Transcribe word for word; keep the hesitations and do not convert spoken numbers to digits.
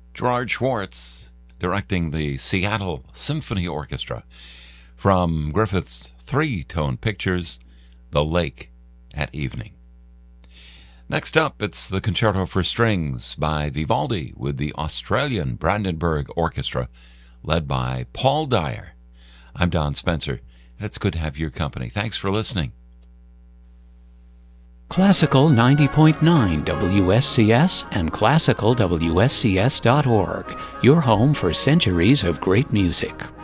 Gerard Schwartz directing the Seattle Symphony Orchestra from Griffith's three-tone pictures, The Lake at Evening. Next up, it's the Concerto for Strings by Vivaldi with the Australian Brandenburg Orchestra, led by Paul Dyer. I'm Don Spencer. It's good to have your company. Thanks for listening. Classical ninety point nine W S C S and classical W S C S dot org, your home for centuries of great music.